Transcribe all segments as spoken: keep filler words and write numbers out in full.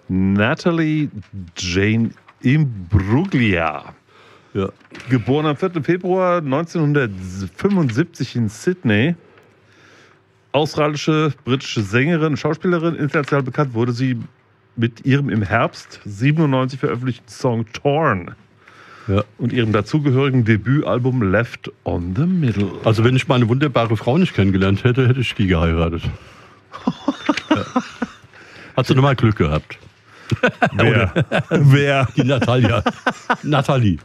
Natalie Jane Imbruglia. Ja. Geboren am vierten Februar neunzehnhundertfünfundsiebzig in Sydney. Australische, britische Sängerin, Schauspielerin. International bekannt wurde sie mit ihrem im Herbst siebenundneunzig veröffentlichten Song Torn. Ja. Und ihrem dazugehörigen Debütalbum Left on the Middle. Also wenn ich meine wunderbare Frau nicht kennengelernt hätte, hätte ich die geheiratet. Ja. Hat sie nochmal Glück gehabt. Wer? Wer? Die Natalia. Nathalie.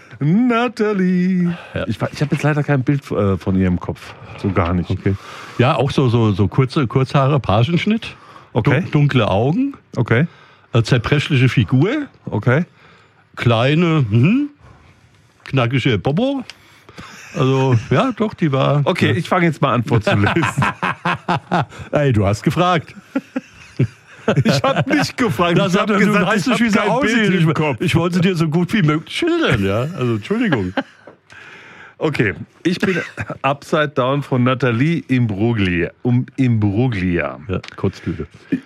Natalie. Ja. Ich, ich habe jetzt leider kein Bild äh, von ihr im Kopf. So gar nicht. Okay. Ja, auch so, so, so kurze Kurzhaare, Pagenschnitt. Okay. Dun- dunkle Augen. Okay. Äh, zerbrechliche Figur. Okay. Kleine, hm, knackige Bobo. Also, ja, doch, die war... Okay, ja. ich fange jetzt mal an vorzulesen. Ey, du hast gefragt. Ich habe nicht gefragt. Das ich hat, habe du gesagt, weißt ich nicht, wie habe sie kein Bild aussehen. im Ich, Kopf. ich wollte sie dir so gut wie möglich schildern, ja. Also, Entschuldigung. Okay, ich bin Upside Down von Natalie Imbruglia. Um Imbruglia. Ja, Kotztüte.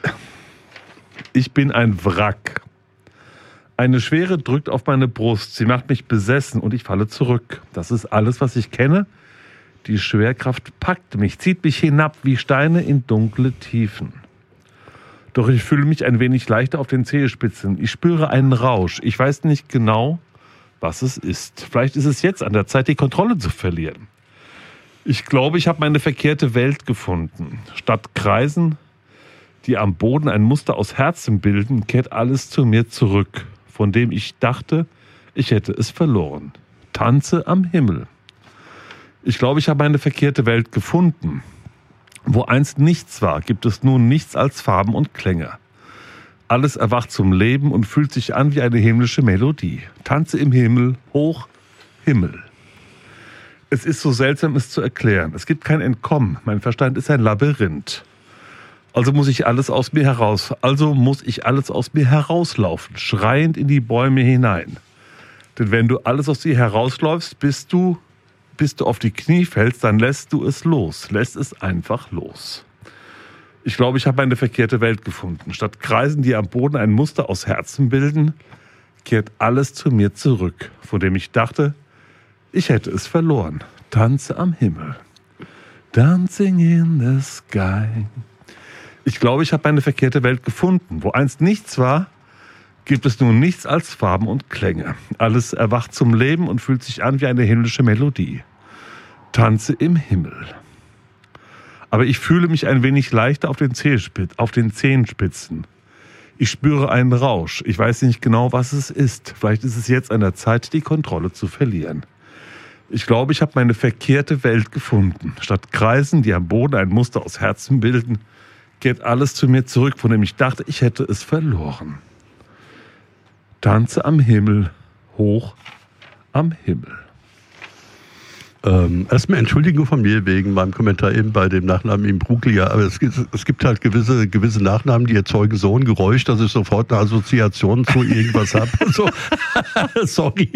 Ich bin ein Wrack. Eine Schwere drückt auf meine Brust. Sie macht mich besessen und ich falle zurück. Das ist alles, was ich kenne. Die Schwerkraft packt mich, zieht mich hinab wie Steine in dunkle Tiefen. Doch ich fühle mich ein wenig leichter auf den Zehenspitzen. Ich spüre einen Rausch. Ich weiß nicht genau, was es ist. Vielleicht ist es jetzt an der Zeit, die Kontrolle zu verlieren. Ich glaube, ich habe meine verkehrte Welt gefunden. Statt Kreisen, die am Boden ein Muster aus Herzen bilden, kehrt alles zu mir zurück, von dem ich dachte, ich hätte es verloren. Tanze am Himmel. Ich glaube, ich habe eine verkehrte Welt gefunden. Wo einst nichts war, gibt es nun nichts als Farben und Klänge. Alles erwacht zum Leben und fühlt sich an wie eine himmlische Melodie. Tanze im Himmel, hoch, Himmel. Es ist so seltsam, es zu erklären. Es gibt kein Entkommen. Mein Verstand ist ein Labyrinth. Also muss ich alles aus mir heraus, also muss ich alles aus mir herauslaufen, schreiend in die Bäume hinein. Denn wenn du alles aus dir herausläufst, bist du, bis du auf die Knie fällst, dann lässt du es los, lässt es einfach los. Ich glaube, ich habe eine verkehrte Welt gefunden. Statt Kreisen, die am Boden ein Muster aus Herzen bilden, kehrt alles zu mir zurück, von dem ich dachte, ich hätte es verloren. Tanze am Himmel. Dancing in the sky. Ich glaube, ich habe eine verkehrte Welt gefunden. Wo einst nichts war, gibt es nun nichts als Farben und Klänge. Alles erwacht zum Leben und fühlt sich an wie eine himmlische Melodie. Tanze im Himmel. Aber ich fühle mich ein wenig leichter auf den Zehenspitz- auf den Zehenspitzen. Ich spüre einen Rausch. Ich weiß nicht genau, was es ist. Vielleicht ist es jetzt an der Zeit, die Kontrolle zu verlieren. Ich glaube, ich habe meine verkehrte Welt gefunden. Statt Kreisen, die am Boden ein Muster aus Herzen bilden, geht alles zu mir zurück, von dem ich dachte, ich hätte es verloren. Tanze am Himmel, hoch am Himmel. Ähm, erstmal Entschuldigung von mir wegen meinem Kommentar eben bei dem Nachnamen Imbruglia, aber es gibt, es gibt halt gewisse, gewisse Nachnamen, die erzeugen so ein Geräusch, dass ich sofort eine Assoziation zu irgendwas habe. So. Sorry.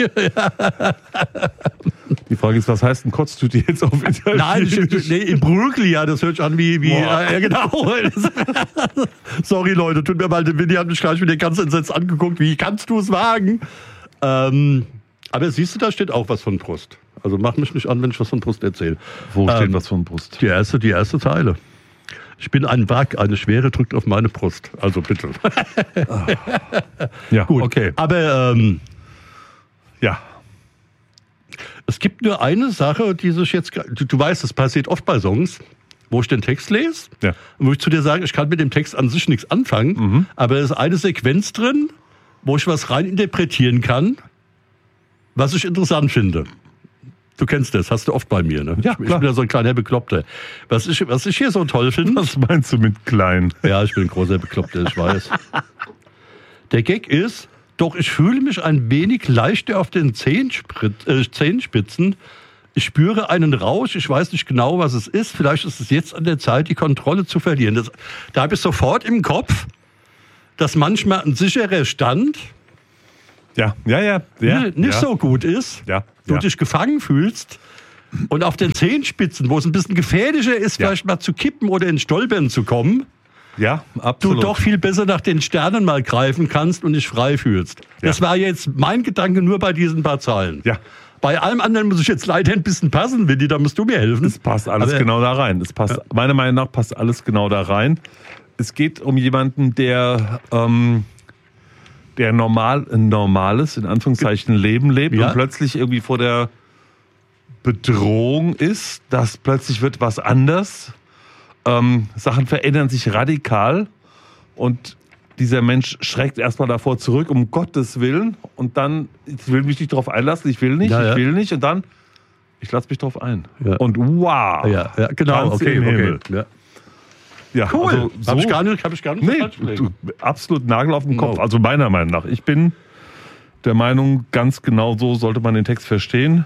Die Frage ist, was heißt denn Kotztüte jetzt auf Italienisch? Nein, ich, nee, Imbruglia, das hört sich an wie, wie äh, genau. Sorry Leute, tut mir mal, der Winnie hat mich gleich wieder ganz entsetzt angeguckt, wie kannst du es wagen? Ähm, aber siehst du, da steht auch was von Brust. Also mach mich nicht an, wenn ich was von Brust erzähle. Wo steht ähm, was von Brust? Die erste, die erste Zeile. Ich bin ein Wrack, eine Schwere drückt auf meine Brust. Also bitte. Oh. Ja, gut. Okay. Aber ähm, Ja. es gibt nur eine Sache, die sich jetzt... Du, du weißt, das passiert oft bei Songs, wo ich den Text lese, Ja. und wo ich zu dir sage, ich kann mit dem Text an sich nichts anfangen, Mhm. aber es ist eine Sequenz drin, wo ich was rein interpretieren kann, was ich interessant finde. Du kennst das, hast du oft bei mir, ne? Ja, ich, ich klar. bin ja so ein kleiner Bekloppter. Was ich, was ich hier so toll finde... Was meinst du mit klein? Ja, ich bin ein großer Bekloppter, ich weiß. Der Gag ist, doch ich fühle mich ein wenig leichter auf den Zehensprit- äh, Zehenspitzen. Ich spüre einen Rausch, ich weiß nicht genau, was es ist. Vielleicht ist es jetzt an der Zeit, die Kontrolle zu verlieren. Das, da habe ich sofort im Kopf, dass manchmal ein sicherer Stand Ja, ja, ja. ja ne, nicht ja. so gut ist. Ja, Du ja. dich gefangen fühlst und auf den Zehenspitzen, wo es ein bisschen gefährlicher ist, Ja. vielleicht mal zu kippen oder ins Stolpern zu kommen, Ja, du absolut. doch viel besser nach den Sternen mal greifen kannst und dich frei fühlst. Das Ja. war jetzt mein Gedanke nur bei diesen paar Zeilen. Ja. Bei allem anderen muss ich jetzt leider ein bisschen passen, Willi, da musst du mir helfen. Es passt alles Aber- genau da rein. Es passt, meiner Meinung nach passt alles genau da rein. Es geht um jemanden, der, ähm, der normal, ein normales, in Anführungszeichen, Leben lebt Ja. und plötzlich irgendwie vor der Bedrohung ist, dass plötzlich wird was anders. Ähm, Sachen verändern sich radikal und dieser Mensch schreckt erstmal davor zurück, um Gottes Willen. Und dann, ich will mich nicht darauf einlassen, ich will nicht, Ja, ja. ich will nicht. Und dann, ich lasse mich drauf ein. Ja. Und wow. Ja, ja, genau, Tanz okay, im okay. Himmel. Ja. Ja, Cool. also so, Habe ich gar nicht, hab ich gar nicht nee, falsch gelegen. du, absolut Nagel auf den Kopf. No. Also meiner Meinung nach. Ich bin der Meinung, ganz genau so sollte man den Text verstehen.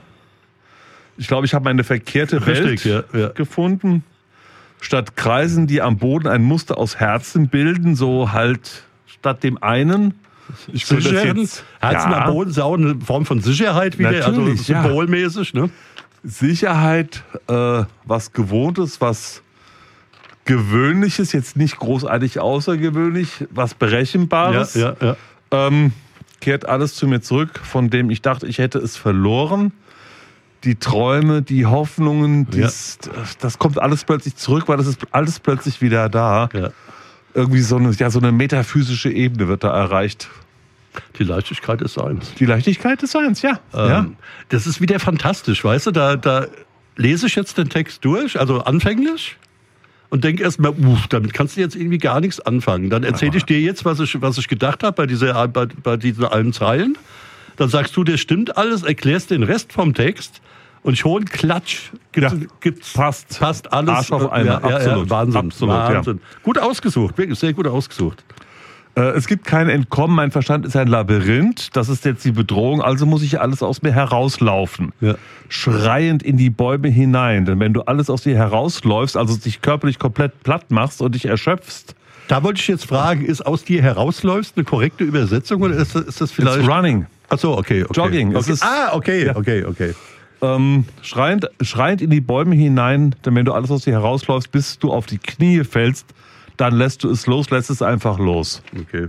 Ich glaube, ich habe eine verkehrte Richtig, Welt ja, ja. gefunden. Statt Kreisen, die am Boden ein Muster aus Herzen bilden, so halt statt dem einen. Ich So, will das Herzen, jetzt- Herzen ja. am Boden ist auch eine Form von Sicherheit wieder, Natürlich, also ja. symbolmäßig. Ne? Sicherheit, äh, was Gewohntes, was Gewöhnliches, jetzt nicht großartig außergewöhnlich, was Berechenbares. Ja, ja, ja. Ähm, kehrt alles zu mir zurück, von dem ich dachte, ich hätte es verloren. Die Träume, die Hoffnungen, Ja. dies, das kommt alles plötzlich zurück, weil das ist alles plötzlich wieder da. Ja. Irgendwie so eine, ja, so eine metaphysische Ebene wird da erreicht. Die Leichtigkeit ist eins. Die Leichtigkeit des Seins, ja. ja. Ähm, das ist wieder fantastisch, weißt du, da, da lese ich jetzt den Text durch, also anfänglich, und denke erstmal, uff, damit kannst du jetzt irgendwie gar nichts anfangen. Dann erzähle ich dir jetzt, was ich, was ich gedacht habe bei, dieser, bei, bei diesen allen Zeilen. Dann sagst du, das stimmt alles, erklärst den Rest vom Text und schon klatsch. Gibt's, Ja, gibt's, passt. passt alles. Arsch auf Eimer, Ja, ja, ja, absolut. Wahnsinn. Absolut, ja. Wahnsinn. Gut ausgesucht, wirklich sehr gut ausgesucht. Äh, es gibt kein Entkommen, mein Verstand ist ein Labyrinth. Das ist jetzt die Bedrohung, also muss ich alles aus mir herauslaufen. Ja. Schreiend in die Bäume hinein. Denn wenn du alles aus dir herausläufst, also dich körperlich komplett platt machst und dich erschöpfst, Da wollte ich jetzt fragen, ist aus dir herausläufst eine korrekte Übersetzung oder ist, ist das vielleicht... it's running. Ach so, okay, okay. Jogging. Okay. Es ist- ah, okay, Ja. okay, okay. Ähm, schreiend, schreiend in die Bäume hinein, denn wenn du alles aus dir herausläufst, bis du auf die Knie fällst, dann lässt du es los, lässt es einfach los. Okay.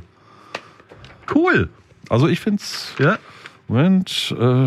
Cool. Also ich find's... Ja. Moment, äh,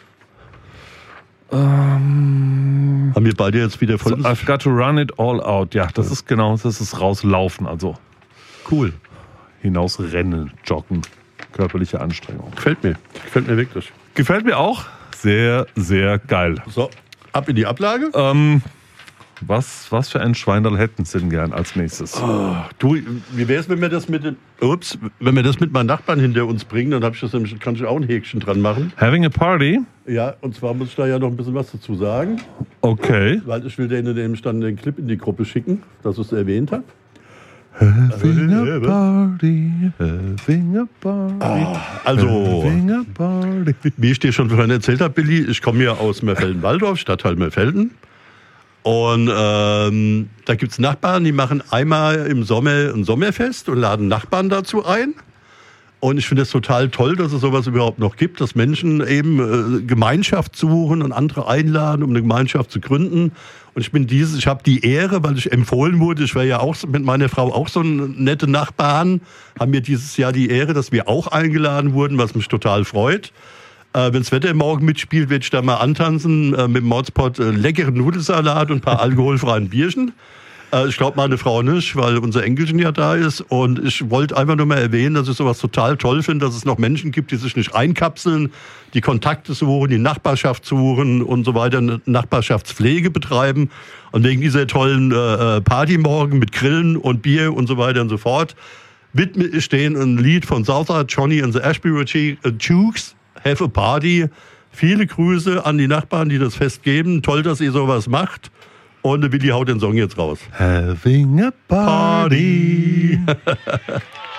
ähm, Haben wir beide jetzt wieder voll... so, I've got to run it all out. Ja, das ist genau, das ist rauslaufen, also cool. hinausrennen, joggen, körperliche Anstrengung. Gefällt mir. Gefällt mir wirklich. Gefällt mir auch. Sehr, sehr geil. So, ab in die Ablage. Ähm, was, was für ein Schweinerl hätten Sie denn gern als nächstes? Du, wie wäre es, wenn wir das mit den, ups, wenn wir das mit meinen Nachbarn hinter uns bringen, dann hab ich das nämlich, kann ich auch ein Häkchen dran machen. Having a party? Ja, und zwar muss ich da ja noch ein bisschen was dazu sagen, Okay. weil ich will denen nämlich dann den Clip in die Gruppe schicken, dass ich es erwähnt habe. Having a party, having a party, Also, having a party. wie ich dir schon vorhin erzählt habe, Billy, ich komme ja aus Merfelden-Walldorf, Stadtteil Merfelden. Und ähm, da gibt es Nachbarn, die machen einmal im Sommer ein Sommerfest und laden Nachbarn dazu ein. Und ich finde es total toll, dass es sowas überhaupt noch gibt, dass Menschen eben äh, Gemeinschaft suchen und andere einladen, um eine Gemeinschaft zu gründen. Und ich bin dieses, ich habe die Ehre, weil ich empfohlen wurde, ich war ja auch mit meiner Frau auch so ein nette Nachbarn, haben wir dieses Jahr die Ehre, dass wir auch eingeladen wurden, was mich total freut. Äh, wenn das Wetter morgen mitspielt, werde ich da mal antanzen äh, mit dem Mordspot äh, leckeren Nudelsalat und ein paar alkoholfreien Bierchen. Äh, ich glaube meine Frau nicht, weil unser Enkelchen ja da ist. Und ich wollte einfach nur mal erwähnen, dass ich sowas total toll finde, dass es noch Menschen gibt, die sich nicht einkapseln, die Kontakte suchen, die Nachbarschaft suchen und so weiter, eine Nachbarschaftspflege betreiben. Und wegen dieser tollen äh, Party morgen mit Grillen und Bier und so weiter und so fort, widme ich denen ein Lied von Southside Johnny and the Ashbury Jukes, Have a Party. Viele Grüße an die Nachbarn, die das Fest geben. Toll, dass ihr sowas macht. Und Willi haut den Song jetzt raus. Having a party.